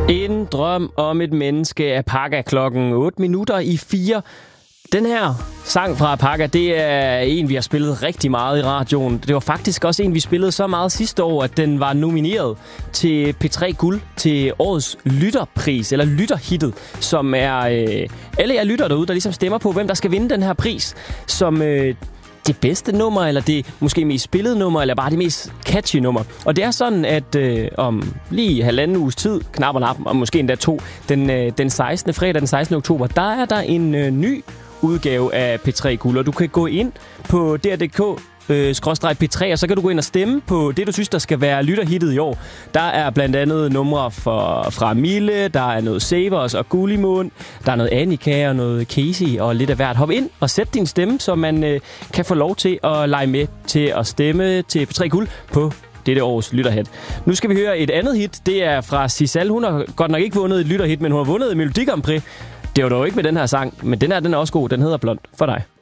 En drøm om et menneske af Paga klokken 8:04. Den her sang fra Paga, det er en, vi har spillet rigtig meget i radioen. Det var faktisk også en, vi spillede så meget sidste år, at den var nomineret til P3 Guld til årets lytterpris, eller lytterhittet, som er alle jer lytter derude, der ligesom stemmer på, hvem der skal vinde den her pris, som det bedste nummer, eller det måske mest spillede nummer, eller bare det mest catchy nummer. Og det er sådan, at om lige halvanden uges tid, knap og nap, og måske endda 2, den 16. fredag, den 16. oktober, der er der en ny udgave af P3 Guld, og du kan gå ind på dr.dk/P3, og så kan du gå ind og stemme på det, du synes, der skal være lytterhittet i år. Der er blandt andet numre fra Mille, der er noget Savers og Gullimund, der er noget Annika og noget Casey og lidt af hvert. Hop ind og sæt din stemme, så man kan få lov til at lege med til at stemme til P3 Guld på dette års lytterhit. Nu skal vi høre et andet hit. Det er fra Sissal. Hun har godt nok ikke vundet et lytterhit, men hun har vundet Melodi Grand Prix. Det var dog ikke med den her sang, men den er også god. Den hedder Blond for dig.